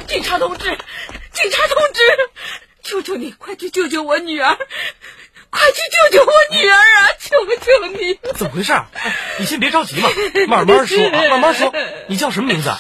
警察同志，求求你，快去救救我女儿！快去救救我女儿啊！求求你！ 怎么回事？你先别着急嘛，慢慢说啊，慢慢说。你叫什么名字？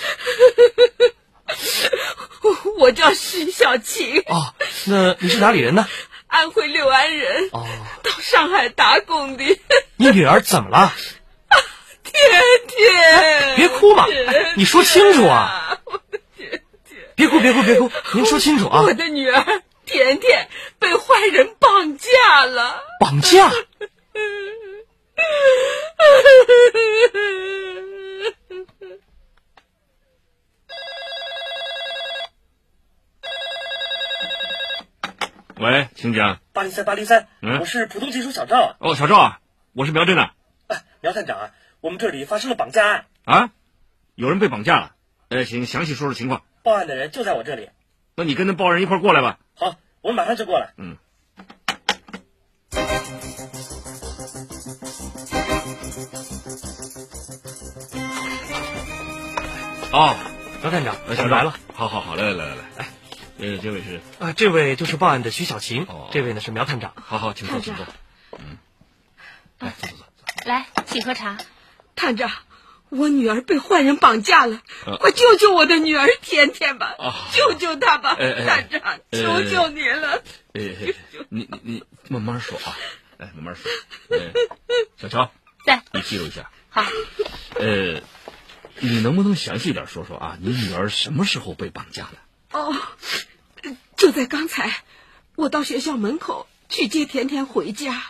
我叫石小琴。 哦，那你是哪里人呢？ 安徽六安人。 哦， 到上海打工的。 你女儿怎么了？ 甜甜， 别哭嘛，你说清楚啊！别哭，您说清楚啊！ 我的女儿甜甜被坏人绑架了。 绑架？ 喂，请讲。 803，我是浦东警署小赵啊。 哦，小赵啊，我是苗侦的。 苗探长啊，我们这里发生了绑架案啊，有人被绑架了。请详细说说情况。 报案的人就在我这里。 那你跟那报案人一块过来吧。 好，我们马上就过来。 哦， 苗探长， 小来了。 好，来。这位是这位就是报案的徐小琴。 哦， 这位呢是苗探长。 好，请坐。来，坐。 来，请喝茶。 探长，我女儿被坏人绑架了，快救救我的女儿甜甜吧！救救她吧，探长，求求你了！ 你慢慢说啊，慢慢说。小乔， 在， 你记录一下。 好。 你能不能详细点说说啊？你女儿什么时候被绑架的？ 哦，就在刚才，我到学校门口去接甜甜回家。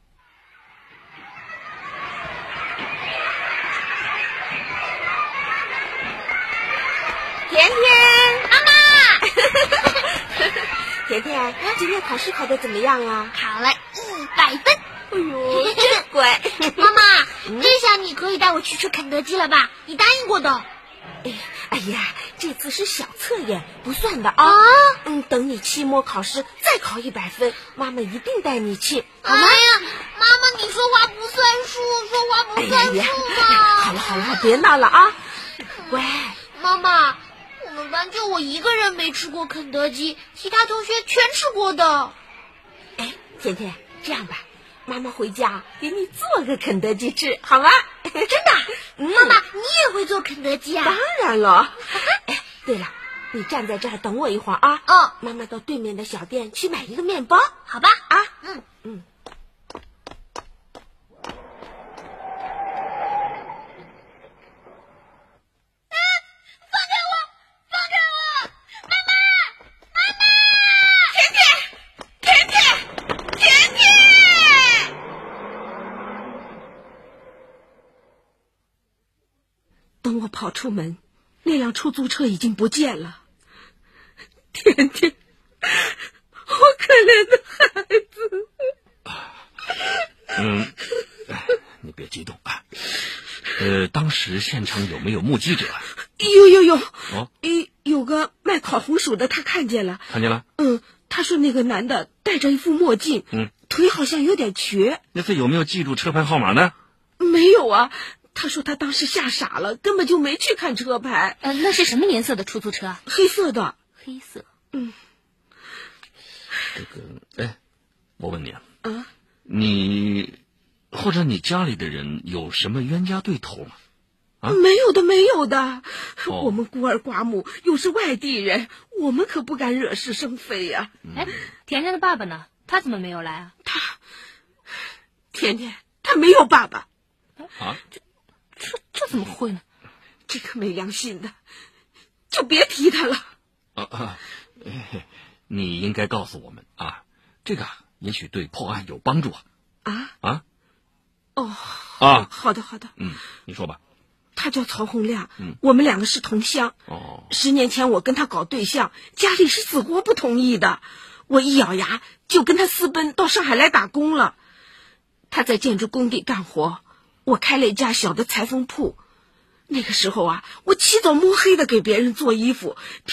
甜甜，妈妈，甜甜，今天考试考得怎么样啊？ 考了100分。 哎呦，真乖。 妈妈，这下你可以带我去吃肯德基了吧？你答应过的。 哎呀，这次是小测验，不算的啊。等你期末考试再考100分，妈妈一定带你去，好吗？ 哎呀，妈妈，你说话不算数，说话不算数嘛。 好了，别闹了啊，乖。 妈妈，我们班就我一个人没吃过肯德基，其他同学全吃过的。 甜甜，这样吧，妈妈回家给你做个肯德基吃，好吗？ 真的？妈妈，你也会做肯德基啊？ 当然了。对了，你站在这儿等我一会儿啊。妈妈到对面的小店去买一个面包， 好吧？ 啊。 等我跑出门，那辆出租车已经不见了。甜甜，我可怜的孩子。 你别激动啊。当时现场有没有目击者？ 有。 哦， 有个卖烤红薯的，他看见了。 看见了？ 他说那个男的戴着一副墨镜，腿好像有点瘸。 那他有没有记住车牌号码呢？ 没有啊。他说他当时吓傻了，根本就没去看车牌。 那是什么颜色的出租车啊？ 黑色的。 黑色。 我问你啊，你或者你家里的人有什么冤家对头吗？ 没有的。我们孤儿寡母，又是外地人，我们可不敢惹是生非呀。 甜甜的爸爸呢？他怎么没有来啊？ 甜甜他没有爸爸。 这怎么会呢？ 这个没良心的，就别提他了。 你应该告诉我们啊，这个也许对破案有帮助啊。 好的。 你说吧。 他叫曹洪亮，我们2个是同乡。10年前我跟他搞对象，家里是死活不同意的，我一咬牙就跟他私奔到上海来打工了。他在建筑工地干活，我开了一家小的裁缝铺。那个时候啊，我起早摸黑的给别人做衣服，